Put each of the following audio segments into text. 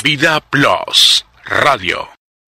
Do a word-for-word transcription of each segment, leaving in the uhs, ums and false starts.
Vida Plus Radio.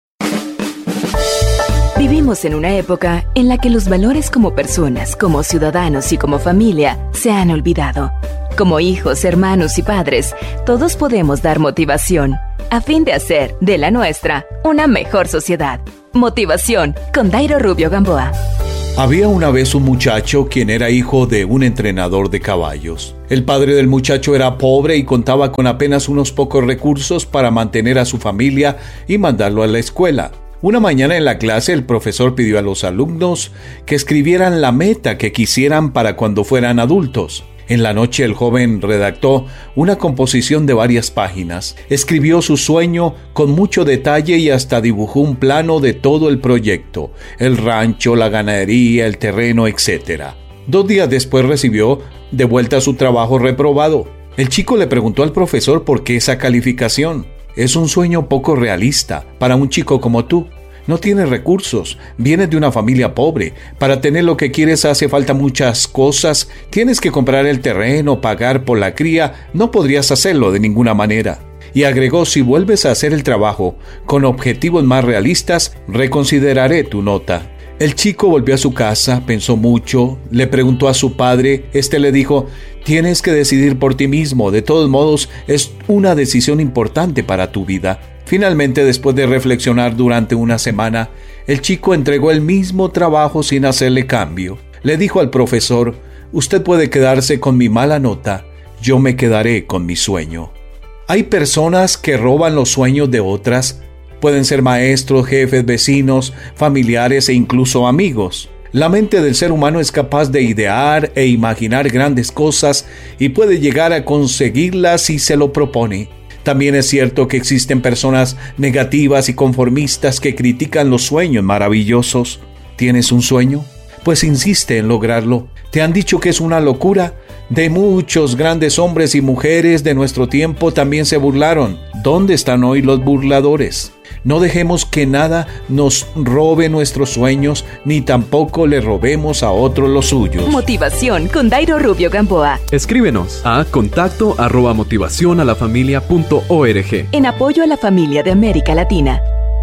Vivimos en una época en la que los valores como personas, como ciudadanos y como familia se han olvidado. Como hijos, hermanos y padres, todos podemos dar motivación a fin de hacer de la nuestra una mejor sociedad. Motivación con Dairo Rubio Gamboa. Había una vez un muchacho quien era hijo de un entrenador de caballos. El padre del muchacho era pobre y contaba con apenas unos pocos recursos para mantener a su familia y mandarlo a la escuela. Una mañana en la clase el profesor pidió a los alumnos que escribieran la meta que quisieran para cuando fueran adultos. En la noche el joven redactó una composición de varias páginas, escribió su sueño con mucho detalle y hasta dibujó un plano de todo el proyecto, el rancho, la ganadería, el terreno, etcétera. Dos días después recibió de vuelta su trabajo reprobado. El chico le preguntó al profesor por qué esa calificación. Es un sueño poco realista para un chico como tú. No tienes recursos, vienes de una familia pobre. Para tener lo que quieres hace falta muchas cosas. Tienes que comprar el terreno, pagar por la cría. No podrías hacerlo de ninguna manera. Y agregó, si vuelves a hacer el trabajo con objetivos más realistas, reconsideraré tu nota. El chico volvió a su casa, pensó mucho, le preguntó a su padre. Este le dijo, tienes que decidir por ti mismo. De todos modos, es una decisión importante para tu vida. Finalmente, después de reflexionar durante una semana, el chico entregó el mismo trabajo sin hacerle cambio. Le dijo al profesor, usted puede quedarse con mi mala nota, yo me quedaré con mi sueño. Hay personas que roban los sueños de otras. Pueden ser maestros, jefes, vecinos, familiares e incluso amigos. La mente del ser humano es capaz de idear e imaginar grandes cosas y puede llegar a conseguirlas si se lo propone. También es cierto que existen personas negativas y conformistas que critican los sueños maravillosos. ¿Tienes un sueño? Pues insiste en lograrlo. ¿Te han dicho que es una locura? De muchos grandes hombres y mujeres de nuestro tiempo también se burlaron. ¿Dónde están hoy los burladores? No dejemos que nada nos robe nuestros sueños, ni tampoco le robemos a otros los suyos. Motivación con Dairo Rubio Gamboa. Escríbenos a contacto arroba motivación a la familia punto org. En apoyo a la familia de América Latina.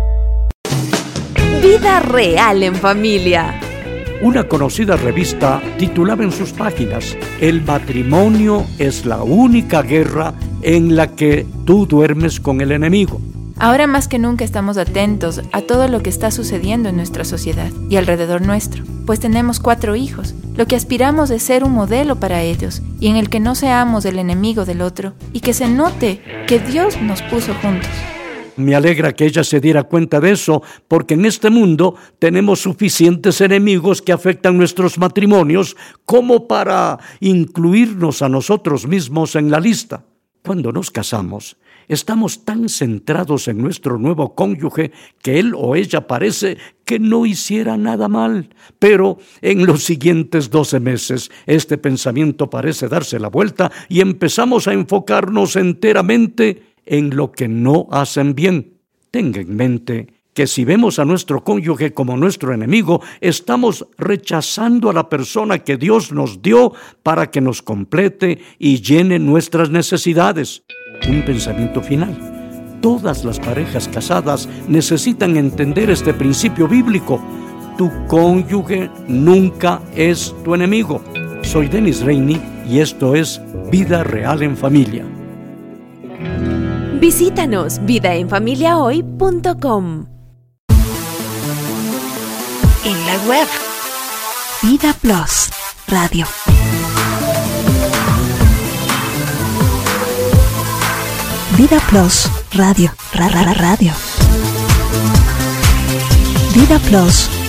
Vida real en familia. Una conocida revista titulaba en sus páginas, el matrimonio es la única guerra en la que tú duermes con el enemigo. Ahora más que nunca estamos atentos a todo lo que está sucediendo en nuestra sociedad y alrededor nuestro, pues tenemos cuatro hijos. Lo que aspiramos es ser un modelo para ellos y en el que no seamos el enemigo del otro y que se note que Dios nos puso juntos. Me alegra que ella se diera cuenta de eso, porque en este mundo tenemos suficientes enemigos que afectan nuestros matrimonios como para incluirnos a nosotros mismos en la lista. Cuando nos casamos, estamos tan centrados en nuestro nuevo cónyuge que él o ella parece que no hiciera nada mal. Pero en los siguientes doce meses, este pensamiento parece darse la vuelta y empezamos a enfocarnos enteramente en lo que no hacen bien. Tenga en mente que si vemos a nuestro cónyuge como nuestro enemigo, estamos rechazando a la persona que Dios nos dio para que nos complete y llene nuestras necesidades. Un pensamiento final. Todas las parejas casadas necesitan entender este principio bíblico. Tu cónyuge nunca es tu enemigo. Soy Dennis Reini y esto es Vida Real en Familia. Visítanos vida en familia hoy punto com. En la web Vida Plus Radio. Vida Plus Radio. Ra, ra, ra, radio. Vida Plus